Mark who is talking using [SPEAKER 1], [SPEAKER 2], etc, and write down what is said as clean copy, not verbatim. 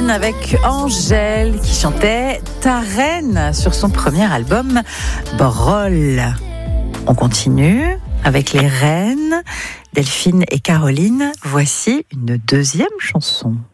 [SPEAKER 1] avec Angèle qui chantait Ta Reine sur son premier album Brol. On continue avec les reines, Delphine et Caroline. Voici une deuxième chanson.